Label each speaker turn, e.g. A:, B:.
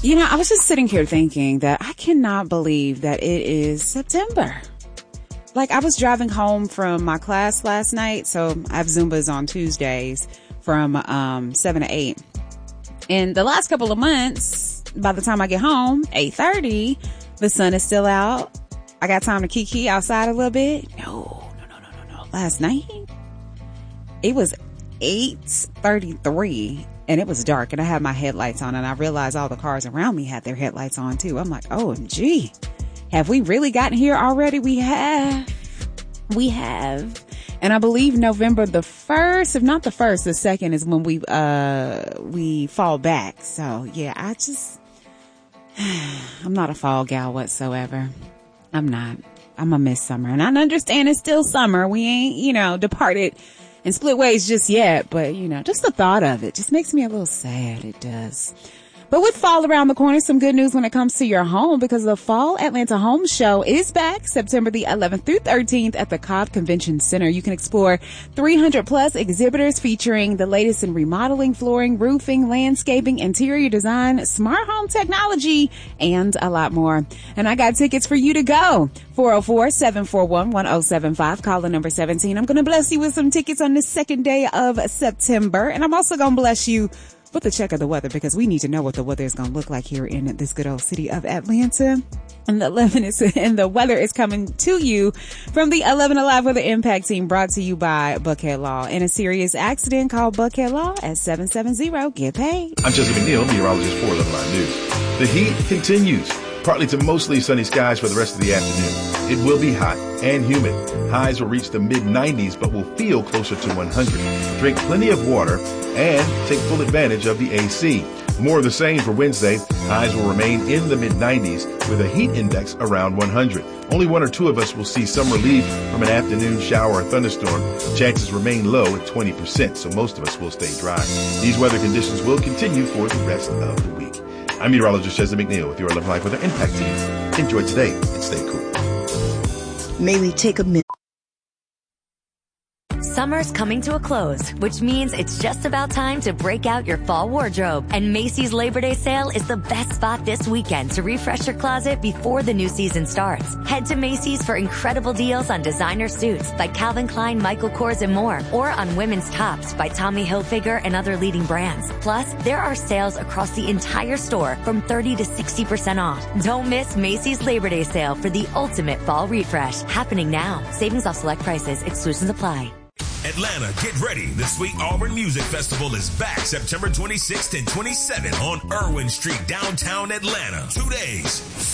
A: I was just sitting here thinking that I cannot believe that it is September. Like, I was driving home from my class last night, so I have Zumbas on Tuesdays from 7 to 8. And the last couple of months, by the time I get home, 8:30, the sun is still out. I got time to kiki outside a little bit. No. Last night, it was 8:33 and it was dark and I had my headlights on and I realized all the cars around me had their headlights on too. I'm like, OMG. Have we really gotten here already? We have. And I believe November the 1st, if not the 1st, the 2nd is when we fall back. So yeah, I'm not a fall gal whatsoever. I'm not. I'm a miss summer and I understand it's still summer. We ain't, departed and split ways just yet, but just the thought of it just makes me a little sad. It does. But with fall around the corner, some good news when it comes to your home because the Fall Atlanta Home Show is back September the 11th through 13th at the Cobb Convention Center. You can explore 300 plus exhibitors featuring the latest in remodeling, flooring, roofing, landscaping, interior design, smart home technology, and a lot more. And I got tickets for you to go. 404-741-1075. Call the number 17. I'm going to bless you with some tickets on the second day of September. And I'm also going to bless you with a check of the weather because we need to know what the weather is going to look like here in this good old city of Atlanta. And the weather is coming to you from the 11 Alive Weather Impact Team, brought to you by Buckhead Law. In a serious accident, call Buckhead Law at 770-GET-PAID.
B: I'm Jesse McNeil, meteorologist for 11 Alive News. The heat continues. Partly to mostly sunny skies for the rest of the afternoon. It will be hot and humid. Highs will reach the mid-90s, but will feel closer to 100. Drink plenty of water and take full advantage of the AC. More of the same for Wednesday. Highs will remain in the mid-90s with a heat index around 100. Only one or two of us will see some relief from an afternoon shower or thunderstorm. Chances remain low at 20%, so most of us will stay dry. These weather conditions will continue for the rest of the week. I'm meteorologist Jesse McNeil with your 11 Life Weather Impact Team. Enjoy today and stay cool.
C: May we take a minute?
D: Summer's coming to a close, which means it's just about time to break out your fall wardrobe. And Macy's Labor Day sale is the best spot this weekend to refresh your closet before the new season starts. Head to Macy's for incredible deals on designer suits by Calvin Klein, Michael Kors, and more, or on women's tops by Tommy Hilfiger and other leading brands. Plus, there are sales across the entire store from 30 to 60% off. Don't miss Macy's Labor Day sale for the ultimate fall refresh. Happening now. Savings off select prices. Exclusions apply.
E: Atlanta, get ready. The Sweet Auburn Music Festival is back September 26th and 27th on Irwin Street, downtown Atlanta. 2 days.